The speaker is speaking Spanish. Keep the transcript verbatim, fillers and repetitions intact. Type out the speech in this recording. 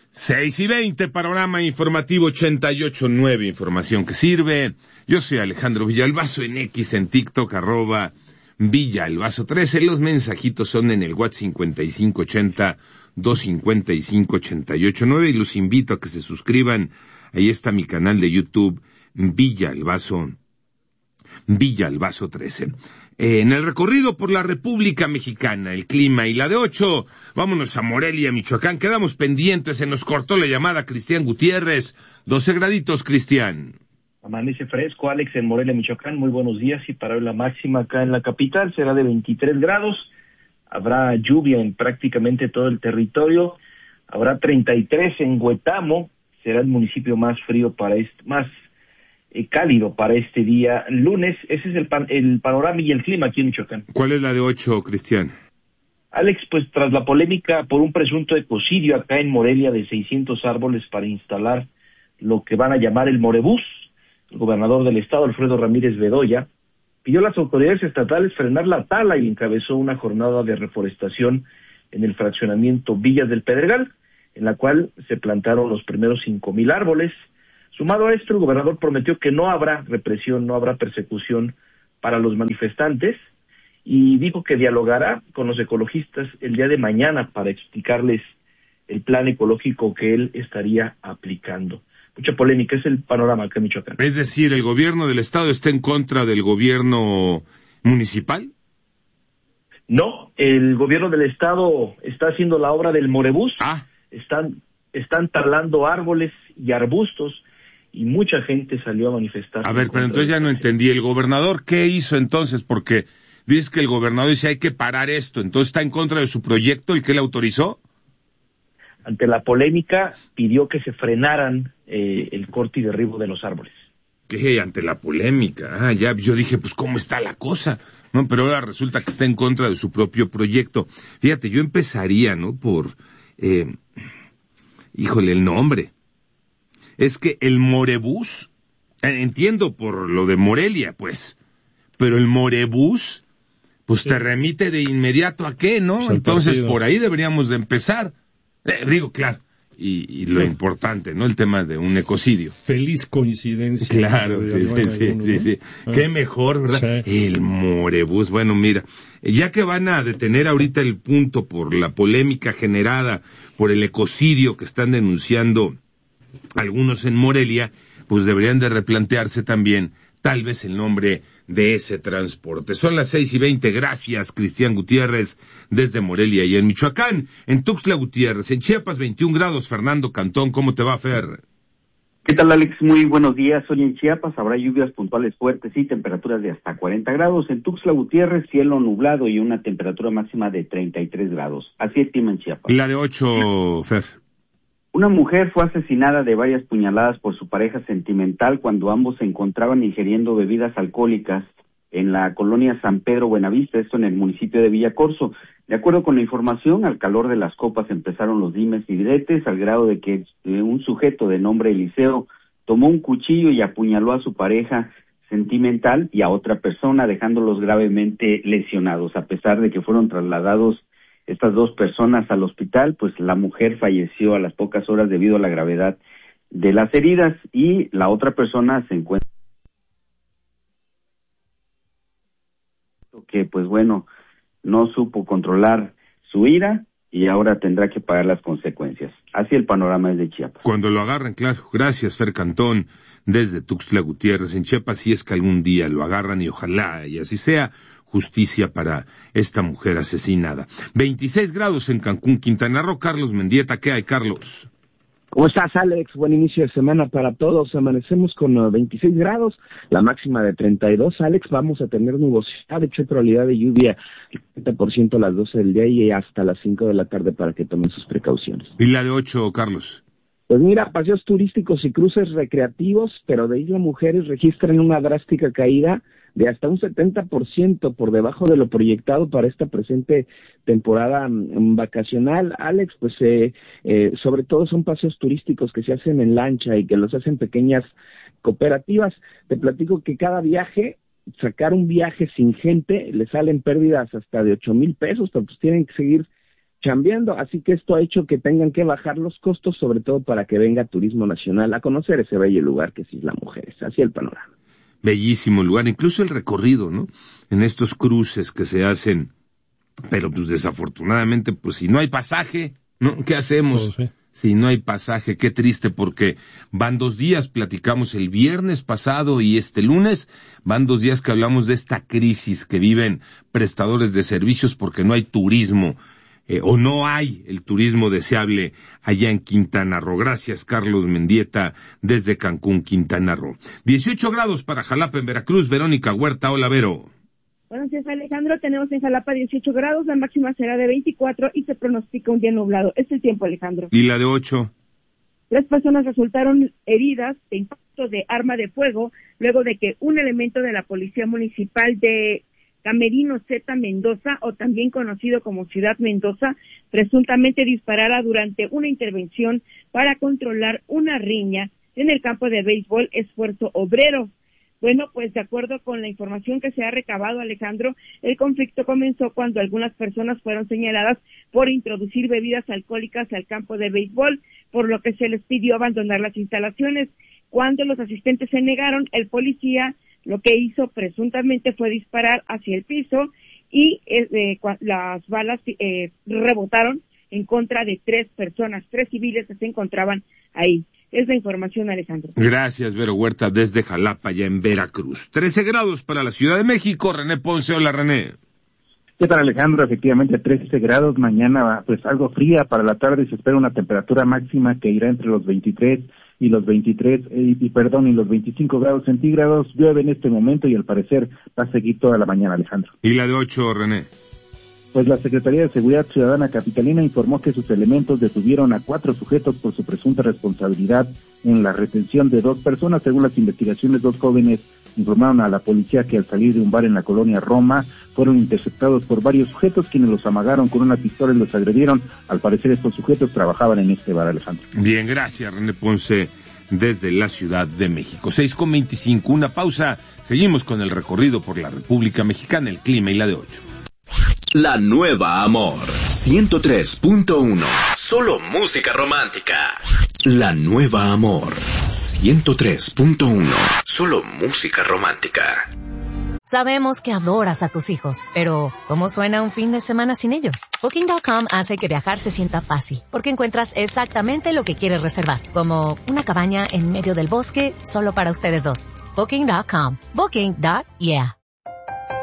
Seis y veinte, panorama informativo ochenta y ocho punto nueve, información que sirve. Yo soy Alejandro Villalbazo, en X, en TikTok, arroba Villalbazo trece. Los mensajitos son en el WhatsApp cincuenta y cinco ochenta, doscientos cincuenta y cinco, ochenta y ocho nueve, y los invito a que se suscriban. Ahí está mi canal de YouTube, Villalbazo, Villalbazo trece. Eh, en el recorrido por la República Mexicana, el clima y la de ocho, vámonos a Morelia, Michoacán. Quedamos pendientes, se nos cortó la llamada Cristian Gutiérrez. doce graditos, Cristian. Amanece fresco, Alex, en Morelia, Michoacán. Muy buenos días. Y para hoy la máxima acá en la capital será de veintitrés grados. Habrá lluvia en prácticamente todo el territorio. Habrá treinta y tres en Huetamo. Será el municipio más frío para este, más eh, cálido para este día lunes. Ese es el, pan, el panorama y el clima aquí en Michoacán. ¿Cuál es la de ocho, Cristian? Alex, pues tras la polémica por un presunto ecocidio acá en Morelia de seiscientos árboles para instalar lo que van a llamar el Morebús, el gobernador del estado, Alfredo Ramírez Bedoya, pidió a las autoridades estatales frenar la tala y encabezó una jornada de reforestación en el fraccionamiento Villas del Pedregal, en la cual se plantaron los primeros cinco mil árboles. Sumado a esto, el gobernador prometió que no habrá represión, no habrá persecución para los manifestantes, y dijo que dialogará con los ecologistas el día de mañana para explicarles el plan ecológico que él estaría aplicando. Mucha polémica, es el panorama acá en Michoacán. Es decir, ¿el gobierno del estado está en contra del gobierno municipal? No, el gobierno del estado está haciendo la obra del Morebús. Ah. Están, están talando árboles y arbustos, y mucha gente salió a manifestar. A ver, pero entonces ya no entendí. ¿El gobernador qué hizo entonces? Porque dice que el gobernador dice hay que parar esto, entonces está en contra de su proyecto, ¿y qué le autorizó? Ante la polémica, pidió que se frenaran eh, el corte y derribo de los árboles. ¿Qué? Ante la polémica. Ah, ya, yo dije, pues, ¿cómo está la cosa? No, pero ahora resulta que está en contra de su propio proyecto. Fíjate, yo empezaría, ¿no? Por, eh, híjole, el nombre. Es que el Morebús, eh, entiendo por lo de Morelia, pues, pero el Morebús, pues sí, te remite de inmediato a qué, ¿no? Pues entonces, partido. Por ahí deberíamos de empezar. Eh, digo, claro, y, y lo sí. importante, ¿no? El tema de un ecocidio. Feliz coincidencia. Claro, sí, sí, sí, alguno, sí, sí. Ah. Qué mejor, ¿verdad? Sí. El Morebús. Bueno, mira, ya que van a detener ahorita el punto por la polémica generada por el ecocidio que están denunciando algunos en Morelia, pues deberían de replantearse también tal vez el nombre de ese transporte. Son las seis y veinte, gracias Cristian Gutiérrez, desde Morelia y en Michoacán. En Tuxtla Gutiérrez, en Chiapas, veintiún grados, Fernando Cantón, ¿cómo te va, Fer? ¿Qué tal, Alex? Muy buenos días. Hoy en Chiapas habrá lluvias puntuales fuertes y temperaturas de hasta cuarenta grados. En Tuxtla Gutiérrez, cielo nublado y una temperatura máxima de treinta y tres grados. Así es clima en Chiapas. La de ocho, Fer. Una mujer fue asesinada de varias puñaladas por su pareja sentimental cuando ambos se encontraban ingiriendo bebidas alcohólicas en la colonia San Pedro Buenavista, esto en el municipio de Villacorso. De acuerdo con la información, al calor de las copas empezaron los dimes y diretes, al grado de que un sujeto de nombre Eliseo tomó un cuchillo y apuñaló a su pareja sentimental y a otra persona, dejándolos gravemente lesionados. A pesar de que fueron trasladados estas dos personas al hospital, pues la mujer falleció a las pocas horas debido a la gravedad de las heridas, y la otra persona se encuentra que, pues bueno, no supo controlar su ira y ahora tendrá que pagar las consecuencias. Así el panorama es de Chiapas. Cuando lo agarren, claro. Gracias, Fer Cantón, desde Tuxtla Gutiérrez, en Chiapas, si es que algún día lo agarran, y ojalá y así sea. Justicia para esta mujer asesinada. veintiséis grados en Cancún, Quintana Roo. Carlos Mendieta, ¿qué hay, Carlos? ¿Cómo estás, Alex? Buen inicio de semana para todos. Amanecemos con uh, veintiséis grados, la máxima de treinta y dos. Alex, vamos a tener nubosidad, de hecho, probabilidad de lluvia treinta por ciento a las doce del día y hasta las cinco de la tarde para que tomen sus precauciones. ¿Y la de ocho, Carlos? Pues mira, paseos turísticos y cruces recreativos, pero de Isla Mujeres registran una drástica caída de hasta un setenta por ciento por debajo de lo proyectado para esta presente temporada um, vacacional. Alex, pues eh, eh, sobre todo son paseos turísticos que se hacen en lancha y que los hacen pequeñas cooperativas. Te platico que cada viaje, sacar un viaje sin gente, le salen pérdidas hasta de ocho mil pesos, pero pues tienen que seguir chambeando, así que esto ha hecho que tengan que bajar los costos, sobre todo para que venga turismo nacional a conocer ese bello lugar que es Isla Mujeres. Así el panorama. Bellísimo lugar, incluso el recorrido, ¿no? En estos cruces que se hacen, pero pues desafortunadamente, pues si no hay pasaje, ¿no? ¿Qué hacemos? Oh, sí. Si no hay pasaje, qué triste, porque van dos días, platicamos el viernes pasado y este lunes, van dos días que hablamos de esta crisis que viven prestadores de servicios porque no hay turismo, eh, o no hay el turismo deseable allá en Quintana Roo. Gracias, Carlos Mendieta, desde Cancún, Quintana Roo. dieciocho grados para Jalapa, en Veracruz. Verónica Huerta, hola, Vero. Buenos días, Alejandro. Tenemos en Jalapa dieciocho grados, la máxima será de veinticuatro y se pronostica un día nublado. Es el tiempo, Alejandro. ¿Y la de ocho? Tres personas resultaron heridas de impacto de arma de fuego luego de que un elemento de la Policía Municipal de Camerino Z Mendoza, o también conocido como Ciudad Mendoza, presuntamente disparara durante una intervención para controlar una riña en el campo de béisbol Esfuerzo Obrero. Bueno, pues de acuerdo con la información que se ha recabado, Alejandro, el conflicto comenzó cuando algunas personas fueron señaladas por introducir bebidas alcohólicas al campo de béisbol, por lo que se les pidió abandonar las instalaciones. Cuando los asistentes se negaron, el policía lo que hizo presuntamente fue disparar hacia el piso y eh, las balas eh, rebotaron en contra de tres personas, tres civiles que se encontraban ahí. Es la información, Alejandro. Gracias, Vero Huerta, desde Jalapa, ya en Veracruz. trece grados para la Ciudad de México. René Ponce, hola, René. ¿Qué tal, Alejandro? Efectivamente, trece grados. Mañana, pues algo fría para la tarde. Se espera una temperatura máxima que irá entre los veintitrés y los veintitrés, eh, y perdón, y los veinticinco grados centígrados. Llueve en este momento y al parecer va a seguir toda la mañana, Alejandro. ¿Y la de ocho, René? Pues la Secretaría de Seguridad Ciudadana capitalina informó que sus elementos detuvieron a cuatro sujetos por su presunta responsabilidad en la retención de dos personas. Según las investigaciones, dos jóvenes informaron a la policía que al salir de un bar en la colonia Roma fueron interceptados por varios sujetos quienes los amagaron con una pistola y los agredieron. Al parecer estos sujetos trabajaban en este bar, Alejandro. Bien, gracias, René Ponce, desde la Ciudad de México. seis con veinticinco, una pausa. Seguimos con el recorrido por la República Mexicana, el clima y la de ocho. La Nueva Amor, ciento tres punto uno. Solo música romántica. La Nueva Amor, ciento tres punto uno. Solo música romántica. Sabemos que adoras a tus hijos, pero ¿cómo suena un fin de semana sin ellos? Booking punto com hace que viajar se sienta fácil, porque encuentras exactamente lo que quieres reservar, como una cabaña en medio del bosque solo para ustedes dos. Booking punto com. Booking. Yeah.